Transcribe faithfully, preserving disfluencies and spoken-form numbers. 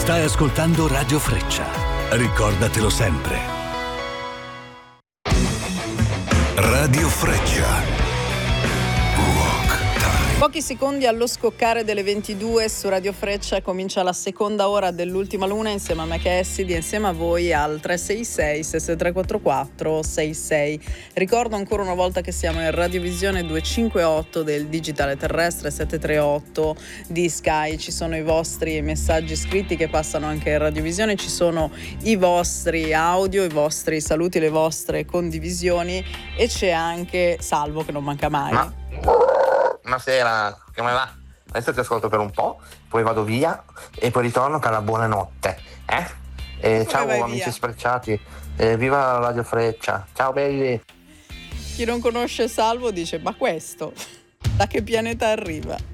Stai ascoltando Radio Freccia. Ricordatelo sempre. Radio Freccia. Pochi secondi allo scoccare delle ventidue su Radio Freccia comincia la seconda ora dell'Ultima Luna insieme a me Cassidy, insieme a voi al tre sei sei sei sei tre quattro quattro sei sei. Ricordo ancora una volta che siamo in radiovisione duecentocinquantotto del digitale terrestre sette tre otto di Sky. Ci sono i vostri messaggi scritti che passano anche in radiovisione, ci sono i vostri audio, i vostri saluti, le vostre condivisioni e c'è anche Salvo che non manca mai. Ma... Buonasera, come va? Adesso ti ascolto per un po', poi vado via e poi ritorno per la buonanotte. Eh? E ciao amici via? Sprecciati, eh, viva Radio Freccia, ciao belli! Chi non conosce Salvo dice, ma questo da che pianeta arriva?